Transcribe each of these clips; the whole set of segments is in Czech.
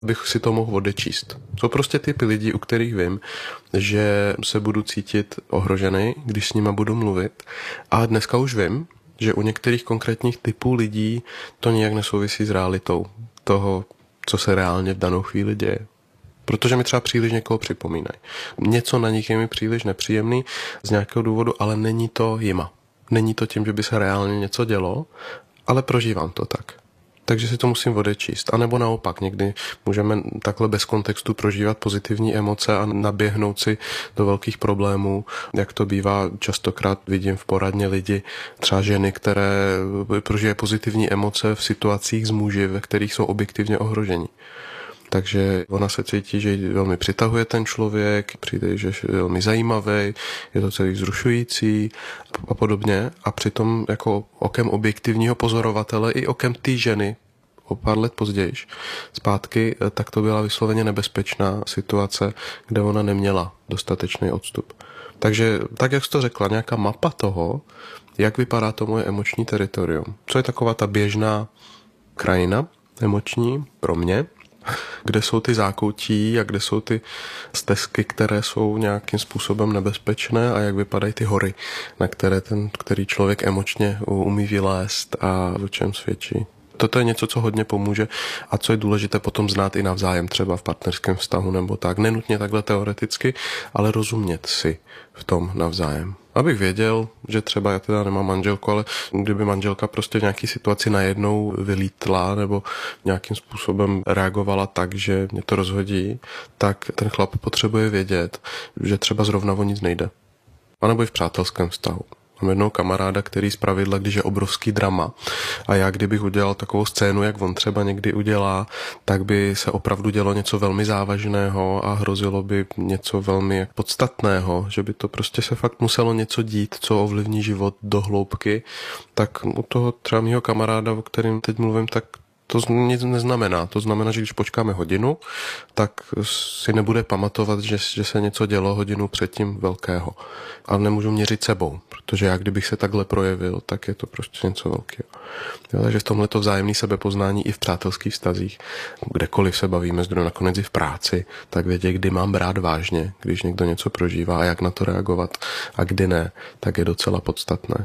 bych si to mohl odečíst. Jsou prostě typy lidí, u kterých vím, že se budu cítit ohrožený, když s nima budu mluvit. A dneska už vím, že u některých konkrétních typů lidí to nijak nesouvisí s realitou toho, co se reálně v danou chvíli děje. Protože mi třeba příliš někoho připomínají. Něco na nich je mi příliš nepříjemný z nějakého důvodu, ale není to jima. Není to tím, že by se reálně něco dělo, ale prožívám to tak. Takže si to musím odečíst. A nebo naopak, někdy můžeme takhle bez kontextu prožívat pozitivní emoce a naběhnout si do velkých problémů, jak to bývá častokrát vidím v poradně lidi, třeba ženy, které prožívají pozitivní emoce v situacích s muži, ve kterých jsou objektivně ohroženi. Takže ona se cítí, že ji velmi přitahuje ten člověk, přijde, že je velmi zajímavý, je to celý vzrušující a podobně. A přitom jako okem objektivního pozorovatele i okem té ženy o pár let později zpátky, tak to byla vysloveně nebezpečná situace, kde ona neměla dostatečný odstup. Takže tak, jak jsi to řekla, nějaká mapa toho, jak vypadá to moje emoční teritorium. Co je taková ta běžná krajina emoční pro mě, kde jsou ty zákoutí a kde jsou ty stezky, které jsou nějakým způsobem nebezpečné a jak vypadají ty hory, na které ten, který člověk emočně umí vylézt a o čem svědčí. Toto je něco, co hodně pomůže a co je důležité potom znát i navzájem, třeba v partnerském vztahu nebo tak. Nenutně takhle teoreticky, ale rozumět si v tom navzájem. Abych věděl, že třeba já teda nemám manželku, ale kdyby manželka prostě v nějaké situaci najednou vylítla nebo nějakým způsobem reagovala tak, že mě to rozhodí, tak ten chlap potřebuje vědět, že třeba zrovna o nic nejde. A nebo i v přátelském vztahu. Mám jednoho kamaráda, který zpravidla, když je obrovský drama a já kdybych udělal takovou scénu, jak on třeba někdy udělá, tak by se opravdu dělo něco velmi závažného a hrozilo by něco velmi podstatného, že by to prostě se fakt muselo něco dít, co ovlivní život do hloubky, tak u toho třeba mýho kamaráda, o kterém teď mluvím, tak to nic neznamená. To znamená, že když počkáme hodinu, tak si nebude pamatovat, že se něco dělo hodinu předtím velkého. Ale nemůžu měřit sebou, protože já kdybych se takhle projevil, tak je to prostě něco velkého. Takže v tomhleto vzájemné sebepoznání i v přátelských vztazích, kdekoliv se bavíme, zdroje nakonec i v práci, tak vědět, kdy mám brát vážně, když někdo něco prožívá a jak na to reagovat a kdy ne, tak je docela podstatné.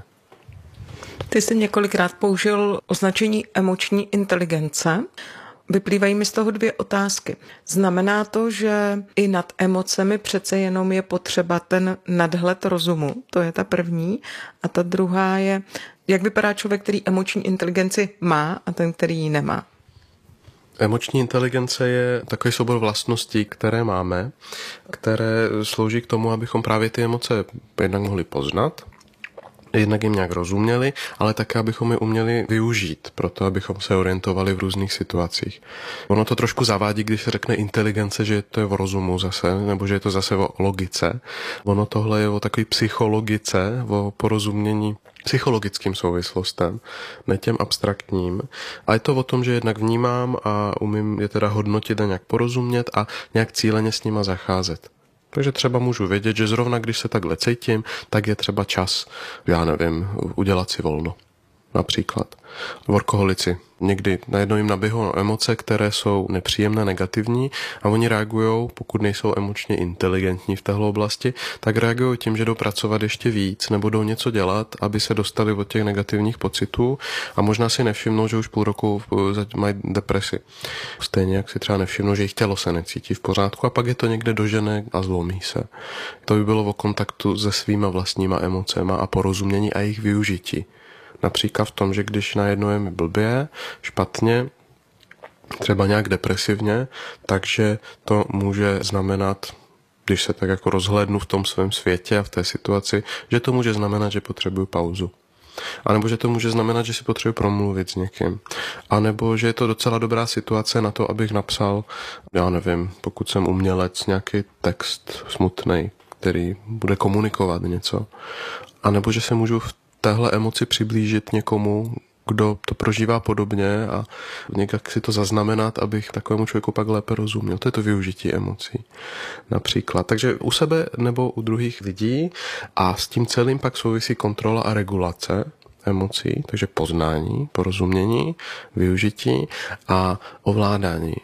Ty jsi několikrát použil označení emoční inteligence. Vyplývají mi z toho dvě otázky. Znamená to, že i nad emocemi přece jenom je potřeba ten nadhled rozumu? To je ta první. A ta druhá je, jak vypadá člověk, který emoční inteligenci má a ten, který ji nemá? Emoční inteligence je takový soubor vlastností, které máme, které slouží k tomu, abychom právě ty emoce jednak mohli poznat, jednak jim nějak rozuměli, ale také, abychom je uměli využít, proto abychom se orientovali v různých situacích. Ono to trošku zavádí, když se řekne inteligence, že to je o rozumu zase, nebo že je to zase o logice. Ono tohle je o takové psychologice, o porozumění psychologickým souvislostem, ne těm abstraktním. A je to o tom, že jednak vnímám a umím je teda hodnotit a nějak porozumět a nějak cíleně s nima zacházet. Takže třeba můžu vědět, že zrovna když se takhle cítím, tak je třeba čas, já nevím, udělat si volno. Například. Workoholici. Někdy najednou jim naběhnou emoce, které jsou nepříjemné, negativní a oni reagují, pokud nejsou emočně inteligentní v téhle oblasti, tak reagují tím, že jdou pracovat ještě víc nebo jdou něco dělat, aby se dostali od těch negativních pocitů a možná si nevšimnou, že už půl roku mají depresi. Stejně jak si třeba nevšimnou, že jejich tělo se necítí v pořádku a pak je to někde dožene a zlomí se. To by bylo o kontaktu se svýma vlastníma emocema a porozumění a jejich využití. Například v tom, že když najednou je mi blbě, špatně, třeba nějak depresivně, takže to může znamenat, když se tak jako rozhlédnu v tom svém světě a v té situaci, že to může znamenat, že potřebuju pauzu. A nebo že to může znamenat, že si potřebuji promluvit s někým. A nebo že je to docela dobrá situace na to, abych napsal, já nevím, pokud jsem umělec, nějaký text smutnej, který bude komunikovat něco. A nebo že se můžu v téhle emoci přiblížit někomu, kdo to prožívá podobně a někak si to zaznamenat, abych takovému člověku pak lépe rozuměl. To je to využití emocí například. Takže u sebe nebo u druhých lidí a s tím celým pak souvisí kontrola a regulace emocí, takže poznání, porozumění, využití a ovládání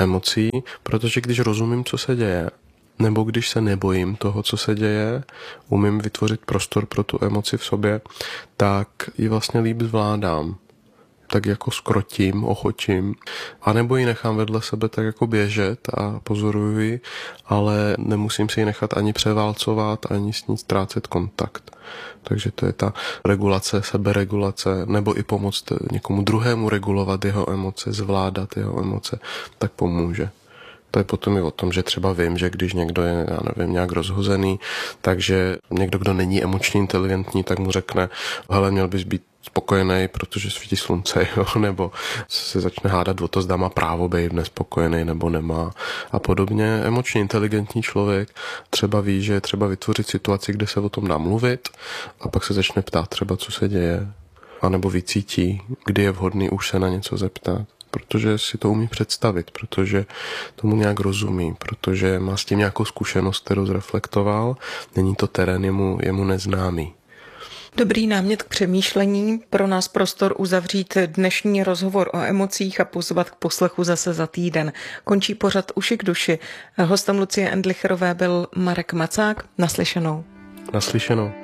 emocí, protože když rozumím, co se děje, nebo když se nebojím toho, co se děje, umím vytvořit prostor pro tu emoci v sobě, tak ji vlastně líp zvládám. Tak jako skrotím, ochočím, anebo ji nechám vedle sebe tak jako běžet a pozoruju ji, ale nemusím si ji nechat ani převálcovat, ani s ní ztrácet kontakt. Takže to je ta regulace, seberegulace, nebo i pomoct někomu druhému regulovat jeho emoce, zvládat jeho emoce, tak pomůže. To je potom i o tom, že třeba vím, že když někdo je, já nevím, nějak rozhozený, takže někdo, kdo není emočně inteligentní, tak mu řekne, hele, měl bys být spokojený, protože svítí slunce, jo? Nebo se začne hádat o to, zda má právo být nespokojený nebo nemá a podobně. Emočně inteligentní člověk třeba ví, že je třeba vytvořit situaci, kde se o tom dá mluvit a pak se začne ptát třeba, co se děje, anebo vycítí, kdy je vhodný už se na něco zeptat. Protože si to umí představit, protože tomu nějak rozumí, protože má s tím nějakou zkušenost, kterou zreflektoval, není to terén jemu neznámý. Dobrý námět k přemýšlení, pro nás prostor uzavřít dnešní rozhovor o emocích a pozvat k poslechu zase za týden. Končí pořad Uši k duši. Hostem Lucie Endlicherové byl Marek Macák. Naslyšenou. Naslyšenou.